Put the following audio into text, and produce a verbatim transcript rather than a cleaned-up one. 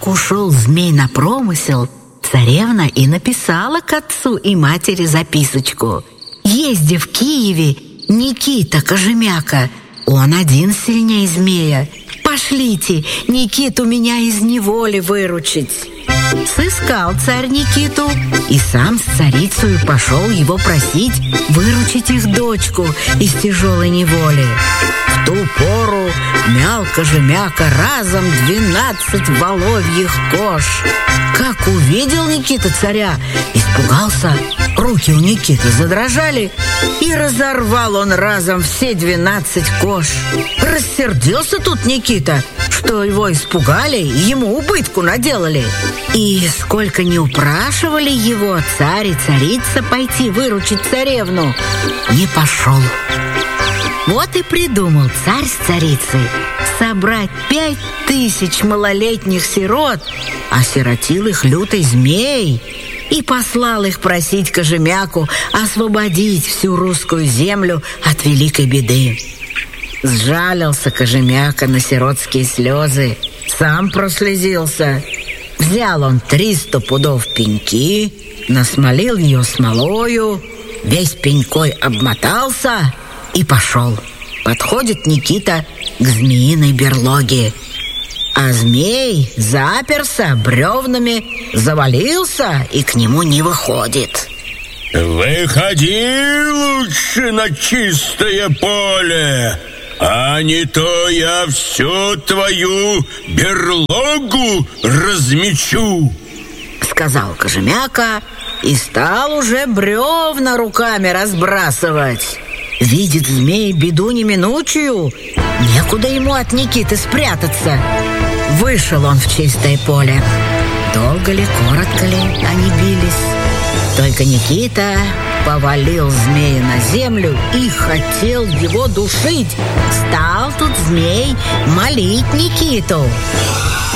Как ушел змей на промысел, царевна и написала к отцу и матери записочку. «Езди в Киеве Никита Кожемяка, он один сильней змея. Пошлите Никиту меня из неволи выручить». Сыскал царь Никиту и сам с царицею пошел его просить выручить их дочку из тяжелой неволи. В ту пору мял Кожемяка разом двенадцать воловьих кож. Как увидел Никита царя, испугался, руки у Никиты задрожали, и разорвал он разом все двенадцать кож. Рассердился тут Никита, что его испугали и ему убытку наделали. И сколько не упрашивали его царь и царица пойти выручить царевну, не пошел. Вот и придумал царь с царицей собрать пять тысяч малолетних сирот, осиротил их лютый змей и послал их просить Кожемяку освободить всю русскую землю от великой беды. Сжалился Кожемяка на сиротские слезы, сам прослезился. Взял он триста пудов пеньки, насмолил ее смолою, весь пенькой обмотался и пошел. Подходит Никита к змеиной берлоге, а змей заперся бревнами, завалился и к нему не выходит. «Выходи лучше на чистое поле, а не то я всю твою берлогу размечу», — сказал Кожемяка и стал уже бревна руками разбрасывать. Видит змей беду неминучую, некуда ему от Никиты спрятаться. Вышел он в чистое поле. Долго ли, коротко ли они бились, только Никита повалил змея на землю и хотел его душить. Стал тут змей молить Никиту: